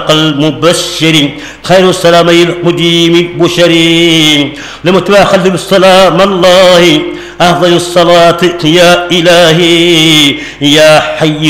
المبشر خير السلامي المديم بشري لمتواخذ بالسلام الله أفضل الصلاة يا إلهي يا حي